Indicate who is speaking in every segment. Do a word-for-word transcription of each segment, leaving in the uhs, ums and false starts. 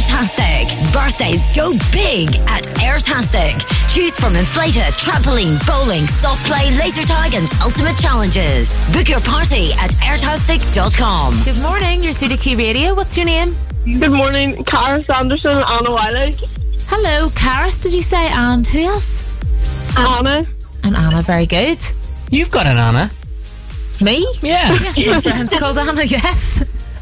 Speaker 1: Airtastic. Birthdays go big at Airtastic. Choose from inflator, trampoline, bowling, soft play, laser tag and ultimate challenges. Book your party at airtastic dot com.
Speaker 2: Good morning, you're through to Key Radio. What's your name?
Speaker 3: Good morning, Cara Sanderson, Anna Wiley.
Speaker 2: Hello, Caris, did you say? And who else?
Speaker 3: Anna.
Speaker 2: And Anna, very good.
Speaker 4: You've got an Anna.
Speaker 2: Me?
Speaker 4: Yeah.
Speaker 2: Yes, my friend's called Anna, yes.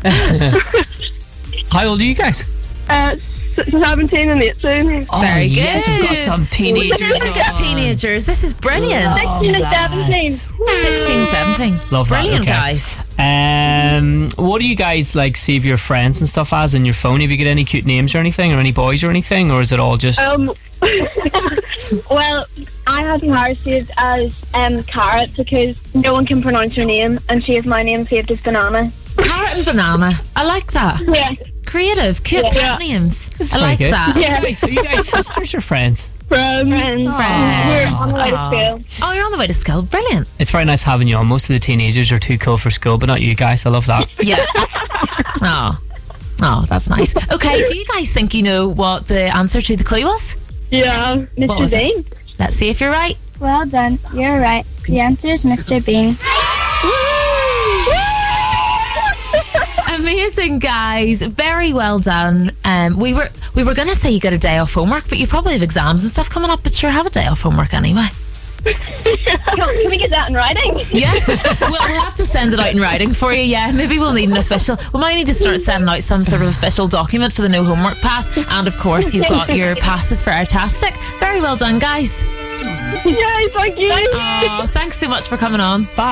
Speaker 4: How old are you guys?
Speaker 3: Uh, seventeen and eighteen.
Speaker 4: Oh,
Speaker 2: Very good.
Speaker 4: yes, we've got some teenagers.
Speaker 2: We've got teenagers. This is brilliant.
Speaker 3: sixteen and seventeen.
Speaker 2: sixteen, seventeen.
Speaker 4: Love that.
Speaker 2: Brilliant,
Speaker 4: Okay.
Speaker 2: guys.
Speaker 4: Um, what do you guys like save your friends and stuff as in your phone? Have you got any cute names or anything, or any boys or anything, or is it all just?
Speaker 3: Um, well, I have Cara saved as um, Carrot because no one can pronounce her name, and she has my name saved as Banana.
Speaker 2: Carrot and banana. I like that.
Speaker 3: Yeah.
Speaker 2: Creative, cute
Speaker 3: Yeah.
Speaker 2: pet names.
Speaker 4: It's
Speaker 2: I
Speaker 4: very
Speaker 2: like
Speaker 4: good.
Speaker 2: that.
Speaker 3: Yeah.
Speaker 4: Okay, so you guys sisters or friends?
Speaker 3: Friends. Friends. We're on the way to
Speaker 2: Aw.
Speaker 3: school.
Speaker 2: Oh, you're on the way to school. Brilliant.
Speaker 4: It's very nice having you on. Most of the teenagers are too cool for school, but not you guys. I love that.
Speaker 2: Yeah. Oh. Oh, that's nice. Okay, do you guys think you know what the answer to the clue was?
Speaker 3: Yeah.
Speaker 2: What
Speaker 3: Mister
Speaker 2: was it?
Speaker 3: Bean.
Speaker 2: Let's see if you're right.
Speaker 5: Well done. You're right. The answer is Mister Bean.
Speaker 2: Amazing, guys. Very well done. Um, we were we were going to say you got a day off homework, but you probably have exams and stuff coming up, but sure, have a day off homework anyway.
Speaker 3: Can we get that in writing?
Speaker 2: Yes. we'll, we'll have to send it out in writing for you, yeah. Maybe we'll need an official... We might need to start sending out some sort of official document for the no homework pass. And, of course, you've got your passes for Airtastic. Very well done, guys.
Speaker 3: Yay, thank you.
Speaker 2: Oh, thanks so much for coming on.
Speaker 4: Bye.